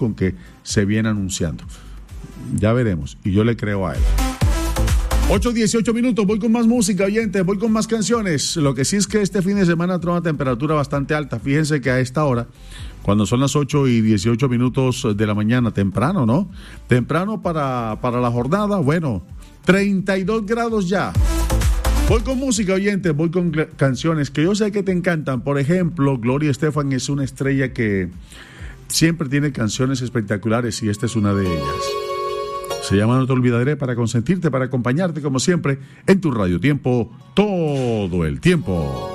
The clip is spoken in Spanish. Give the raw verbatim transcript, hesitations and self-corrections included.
con que se viene anunciando. Ya veremos, y yo le creo a él. ocho dieciocho minutos, voy con más música, oyentes, voy con más canciones. Lo que sí es que este fin de semana trae una temperatura bastante alta. Fíjense que a esta hora, cuando son las ocho y dieciocho minutos de la mañana, temprano, ¿no? Temprano para, para la jornada, bueno, treinta y dos grados ya. Voy con música, oyentes, voy con canciones que yo sé que te encantan. Por ejemplo, Gloria Estefan es una estrella que siempre tiene canciones espectaculares y esta es una de ellas. Se llama No te olvidaré, para consentirte, para acompañarte como siempre en tu Radio Tiempo todo el tiempo.